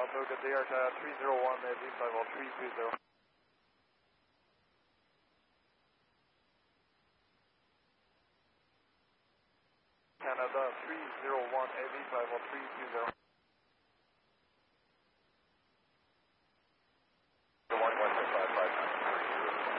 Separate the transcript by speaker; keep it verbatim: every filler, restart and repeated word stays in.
Speaker 1: Saratoga, D R three zero one, A V five oh three two zero. Canada three zero one, A V five oh three two zero.